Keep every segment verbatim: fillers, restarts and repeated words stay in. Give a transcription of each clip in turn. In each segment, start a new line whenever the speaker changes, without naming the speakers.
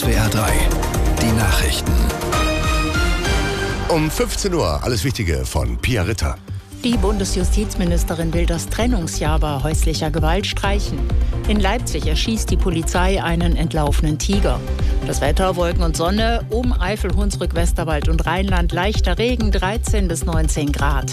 W R drei, die Nachrichten.
Um fünfzehn Uhr, alles Wichtige von Pia Ritter.
Die Bundesjustizministerin will das Trennungsjahr bei häuslicher Gewalt streichen. In Leipzig erschießt die Polizei einen entlaufenen Tiger. Das Wetter, Wolken und Sonne, um Eifel, Hunsrück, Westerwald und Rheinland leichter Regen, dreizehn bis neunzehn Grad.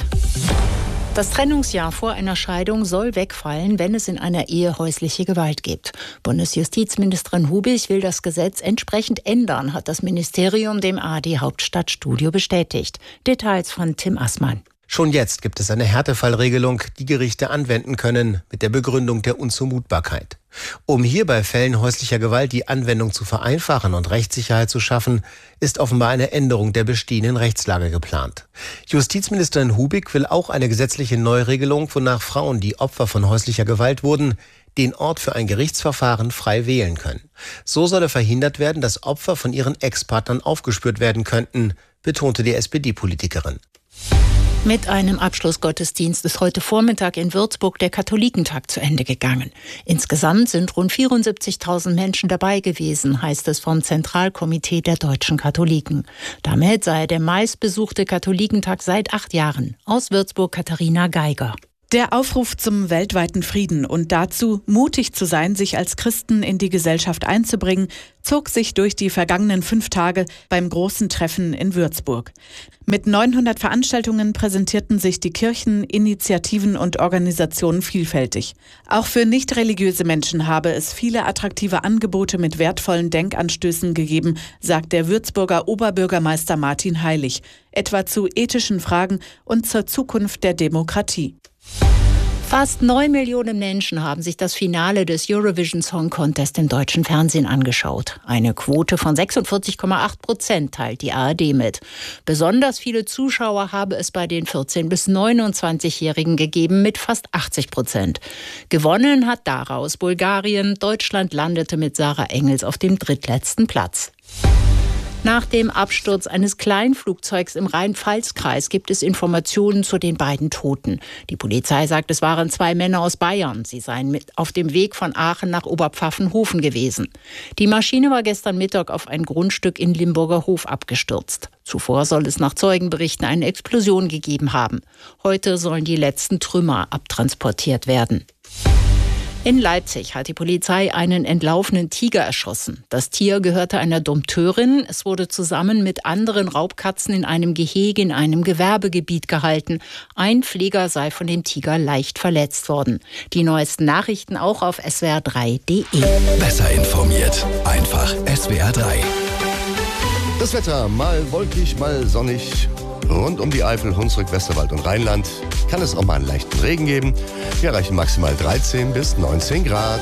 Das Trennungsjahr vor einer Scheidung soll wegfallen, wenn es in einer Ehe häusliche Gewalt gibt. Bundesjustizministerin Hubig will das Gesetz entsprechend ändern, hat das Ministerium dem A R D-Hauptstadtstudio bestätigt. Details von Tim Assmann.
Schon jetzt gibt es eine Härtefallregelung, die Gerichte anwenden können, mit der Begründung der Unzumutbarkeit. Um hier bei Fällen häuslicher Gewalt die Anwendung zu vereinfachen und Rechtssicherheit zu schaffen, ist offenbar eine Änderung der bestehenden Rechtslage geplant. Justizministerin Hubig will auch eine gesetzliche Neuregelung, wonach Frauen, die Opfer von häuslicher Gewalt wurden, den Ort für ein Gerichtsverfahren frei wählen können. So solle verhindert werden, dass Opfer von ihren Ex-Partnern aufgespürt werden könnten, betonte die S P D-Politikerin.
Mit einem Abschlussgottesdienst ist heute Vormittag in Würzburg der Katholikentag zu Ende gegangen. Insgesamt sind rund vierundsiebzigtausend Menschen dabei gewesen, heißt es vom Zentralkomitee der deutschen Katholiken. Damit sei der meistbesuchte Katholikentag seit acht Jahren. Aus Würzburg Katharina Geiger.
Der Aufruf zum weltweiten Frieden und dazu, mutig zu sein, sich als Christen in die Gesellschaft einzubringen, zog sich durch die vergangenen fünf Tage beim großen Treffen in Würzburg. Mit neunhundert Veranstaltungen präsentierten sich die Kirchen, Initiativen und Organisationen vielfältig. Auch für nicht religiöse Menschen habe es viele attraktive Angebote mit wertvollen Denkanstößen gegeben, sagt der Würzburger Oberbürgermeister Martin Heilig, etwa zu ethischen Fragen und zur Zukunft der Demokratie.
Fast neun Millionen Menschen haben sich das Finale des Eurovision Song Contest im deutschen Fernsehen angeschaut. Eine Quote von sechsundvierzig Komma acht Prozent teilt die A R D mit. Besonders viele Zuschauer habe es bei den vierzehn- bis neunundzwanzigjährigen gegeben mit fast achtzig Prozent. Gewonnen hat daraus Bulgarien. Deutschland landete mit Sarah Engels auf dem drittletzten Platz. Nach dem Absturz eines Kleinflugzeugs im Rhein-Pfalz-Kreis gibt es Informationen zu den beiden Toten. Die Polizei sagt, es waren zwei Männer aus Bayern. Sie seien mit auf dem Weg von Aachen nach Oberpfaffenhofen gewesen. Die Maschine war gestern Mittag auf ein Grundstück in Limburger Hof abgestürzt. Zuvor soll es nach Zeugenberichten eine Explosion gegeben haben. Heute sollen die letzten Trümmer abtransportiert werden. In Leipzig hat die Polizei einen entlaufenen Tiger erschossen. Das Tier gehörte einer Dompteurin. Es wurde zusammen mit anderen Raubkatzen in einem Gehege in einem Gewerbegebiet gehalten. Ein Pfleger sei von dem Tiger leicht verletzt worden. Die neuesten Nachrichten auch auf S W R drei Punkt D E.
Besser informiert, einfach S W R drei.
Das Wetter, mal wolkig, mal sonnig. Rund um die Eifel, Hunsrück, Westerwald und Rheinland kann es auch mal einen leichten Regen geben. Wir erreichen maximal dreizehn bis neunzehn Grad.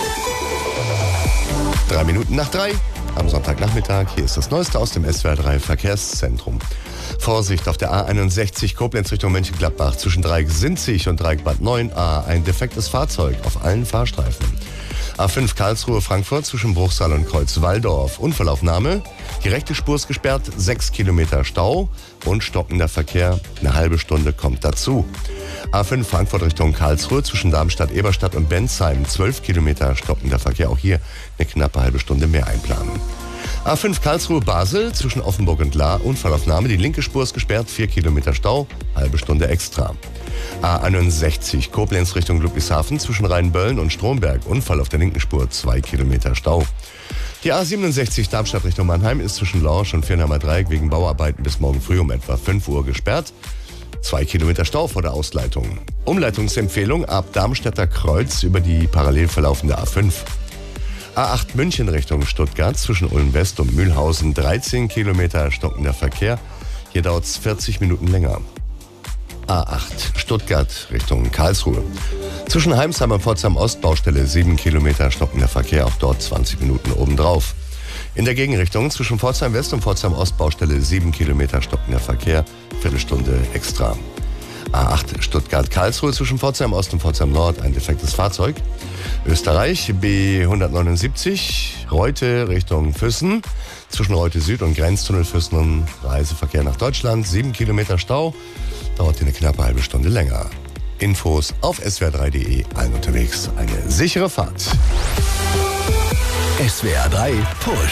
Drei Minuten nach drei am Sonntagnachmittag. Hier ist das Neueste aus dem S W R drei Verkehrszentrum. Vorsicht auf der A einundsechzig Koblenz Richtung Mönchengladbach zwischen Dreieck-Sinzig und Dreieck-Bad neun a. Ein defektes Fahrzeug auf allen Fahrstreifen. A fünf Karlsruhe-Frankfurt zwischen Bruchsal und Kreuz-Walldorf. Unfallaufnahme. Die rechte Spur ist gesperrt, sechs Kilometer Stau und stockender Verkehr. Eine halbe Stunde kommt dazu. A fünf Frankfurt Richtung Karlsruhe zwischen Darmstadt, Eberstadt und Bensheim. zwölf Kilometer stockender Verkehr. Auch hier eine knappe halbe Stunde mehr einplanen. A fünf Karlsruhe-Basel zwischen Offenburg und Lahr. Unfallaufnahme. Die linke Spur ist gesperrt, vier Kilometer Stau. Halbe Stunde extra. A einundsechzig Koblenz Richtung Ludwigshafen zwischen Rheinböllen und Stromberg. Unfall auf der linken Spur, zwei Kilometer Stau. Die A siebenundsechzig Darmstadt Richtung Mannheim ist zwischen Lorsch und Viernheimer Dreieck wegen Bauarbeiten bis morgen früh um etwa fünf Uhr gesperrt. Zwei Kilometer Stau vor der Ausleitung. Umleitungsempfehlung ab Darmstädter Kreuz über die parallel verlaufende A fünf. A acht München Richtung Stuttgart zwischen Ulm West und Mühlhausen. dreizehn Kilometer stockender Verkehr. Hier dauert es vierzig Minuten länger. A acht Stuttgart Richtung Karlsruhe. Zwischen Heimsheim und Pforzheim Ostbaustelle sieben Kilometer stockender Verkehr, auch dort zwanzig Minuten obendrauf. In der Gegenrichtung zwischen Pforzheim West und Pforzheim Ostbaustelle sieben Kilometer stockender Verkehr, Viertelstunde extra. A acht Stuttgart-Karlsruhe zwischen Pforzheim Ost und Pforzheim Nord ein defektes Fahrzeug. Österreich B hundertneunundsiebzig Reute Richtung Füssen. Zwischen Reute Süd und Grenztunnel Füssen und Reiseverkehr nach Deutschland. sieben Kilometer Stau. Dauert eine knappe halbe Stunde länger. Infos auf S W R drei Punkt D E. Allen unterwegs eine sichere Fahrt.
S W R drei Push.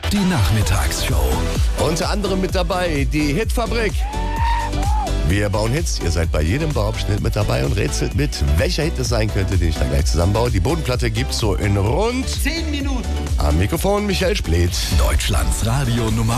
Die Nachmittagsshow.
Unter anderem mit dabei die Hitfabrik. Wir bauen Hits. Ihr seid bei jedem Bauabschnitt mit dabei und rätselt mit, welcher Hit es sein könnte, den ich da gleich zusammenbaue. Die Bodenplatte gibt's so in rund
zehn Minuten.
Am Mikrofon Michael Splitt.
Deutschlands Radio Nummer